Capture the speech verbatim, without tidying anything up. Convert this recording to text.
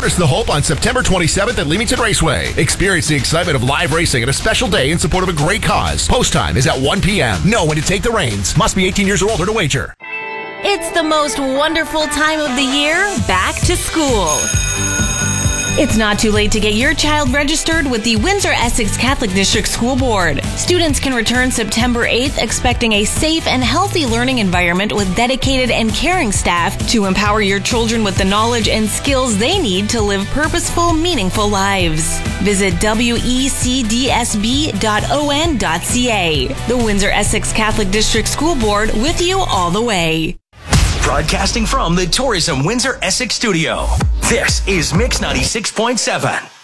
Harness the hope on September twenty-seventh at Leamington Raceway. Experience the excitement of live racing and a special day in support of a great cause. Post time is at one p.m. Know when to take the reins. Must be eighteen years or older to wager. It's the most wonderful time of the year, back to school. It's not too late to get your child registered with the Windsor-Essex Catholic District School Board. Students can return September eighth expecting a safe and healthy learning environment with dedicated and caring staff to empower your children with the knowledge and skills they need to live purposeful, meaningful lives. Visit W E C D S B dot O N dot C A. The Windsor-Essex Catholic District School Board, with you all the way. Broadcasting from the Tourism Windsor Essex studio, this is Mix ninety-six point seven.